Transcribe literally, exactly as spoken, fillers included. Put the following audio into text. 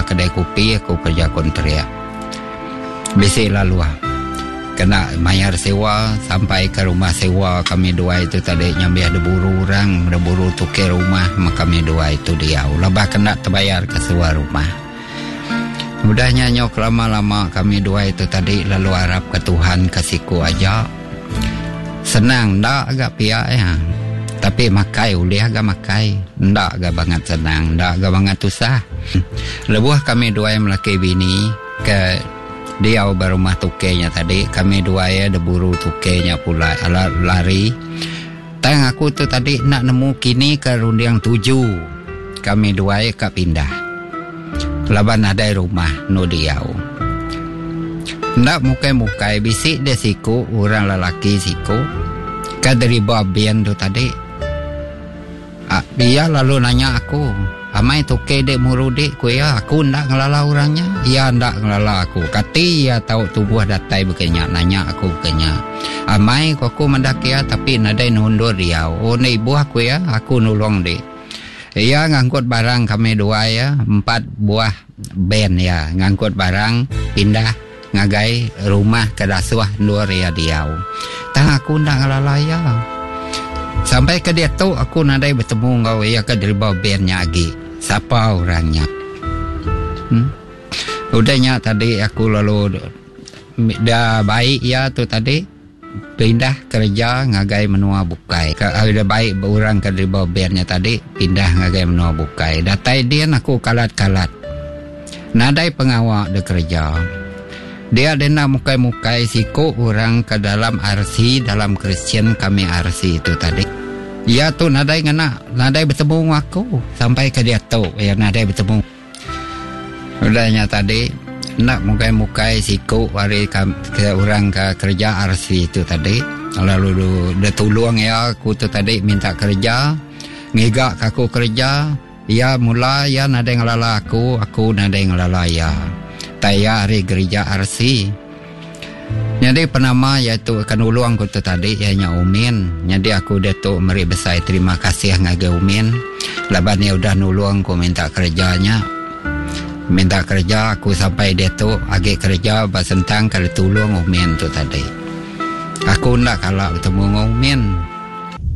rumah kedai kopi, aku kerja kontrak. Bisik lalu lah. Kena bayar sewa sampai ke rumah sewa kami dua itu tadi nyambi ada buru orang, ada buru tukar rumah, maka kami dua itu dia lebah kena terbayar ke sewa rumah. Udahnya nyok lama-lama kami dua itu tadi lalu harap ke Tuhan kasihku aja. Senang ndak agak pihak ya. Tapi makai uliah agak makai. Ndak agak banget senang, ndak agak banget susah. Lebuh kami dua yang melaki bini ke dia berumah tukenya tadi, kami dua ya deburu tukenya pula lari. Tang aku tu tadi nak nemu kini ke rundiang tujuh, kami dua ya ke pindah. Laban ada rumah no diau. Ndak mukai-mukai bisik dia siku orang lelaki siku. Kadari babian tu tadi. Ah, dia lalu nanya aku. Amai tuke dek murudek ku ya, aku ndak ngelala orangnya. Ia ndak ngelala aku. Kati ia tahu tubuh datai bekenya, nanya aku bekenya. Amai ku aku mendak ya, tapi nadai nundur dia. Oh ni ibu aku ya, aku nulung dek. Ia ngangkut barang kami dua ya, empat buah ben ya, ngangkut barang pindah ngagai rumah ke dasuah nur ya dia. Tang aku ndak ngelala ya. Sampai ke dia tu aku nadai bertemu kau ya ke dari bawah bennya lagi. Siapa orangnya? Hmm? Udahnya tadi aku lalu dah baik ya tu tadi pindah kerja ngagai menua bukai. Udah baik orang ke dari bawah bennya tadi pindah ngagai menua bukai. Datai dia aku kalat-kalat. Nadai pengawal de kerja. Dia dena mukai-mukai siku orang ke dalam R C, dalam Kristen kami R C itu tadi. Ya tu nadai ngena, nadai bertemu aku sampai ke dia tu ya nadai bertemu. Udahnya tadi nak mukai-mukai siku hari ke orang ke kerja R C itu tadi. Lalu dia tolong ya aku tu tadi minta kerja, ngigak aku kerja. Ya mula ya nadai ngelala aku, aku nadai ngelala ya. Taya hari gereja R C. Jadi penama yaitu akan uluang ku tu tadi ianya Umin. Jadi aku dia tu meri besar terima kasih ngage Umin. Laban dia udah nuluang ku minta kerjanya. Minta kerja aku sampai dia tu agi kerja basentang kalau tolong Umin tu tadi. Aku ndak kalah bertemu dengan Umin.